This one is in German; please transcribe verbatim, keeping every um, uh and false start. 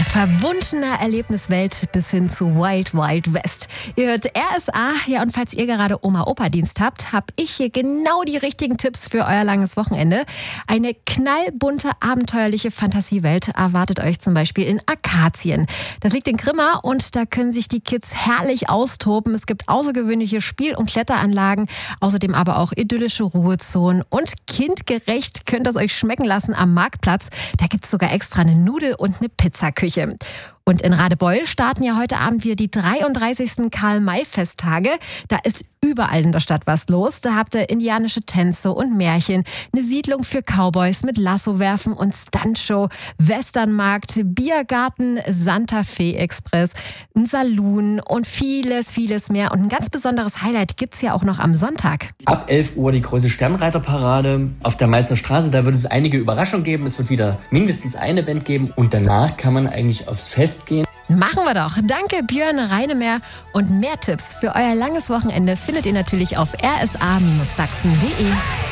verwunschener Erlebniswelt bis hin zu Wild Wild West. Ihr hört R S A, ja, und falls ihr gerade Oma-Opa-Dienst habt, habe ich hier genau die richtigen Tipps für euer langes Wochenende. Eine knallbunte, abenteuerliche Fantasiewelt erwartet euch zum Beispiel in Akazien. Das liegt in Grimma und da können sich die Kids herrlich austoben. Es gibt außergewöhnliche Spiel- und Kletteranlagen, außerdem aber auch idyllische Ruhezonen und kindgerecht könnt ihr es euch schmecken lassen am Marktplatz. Da gibt es sogar extra eine Nudel- und eine Pizzaküche. Und in Radebeul starten ja heute Abend wieder die dreiunddreißigsten Karl-May-Festtage. Da ist überall in der Stadt was los. Da habt ihr indianische Tänze und Märchen, eine Siedlung für Cowboys mit Lassowerfen und Stuntshow, Westernmarkt, Biergarten, Santa Fe Express, ein Saloon und vieles, vieles mehr. Und ein ganz besonderes Highlight gibt's ja auch noch am Sonntag. Ab elf Uhr die große Sternreiterparade auf der Meißner Straße. Da wird es einige Überraschungen geben. Es wird wieder mindestens eine Band geben. Und danach kann man eigentlich aufs Fest gehen. Machen wir doch. Danke Björn Reinemeer. Und mehr Tipps für euer langes Wochenende findet ihr natürlich auf r s a Bindestrich sachsen punkt d e.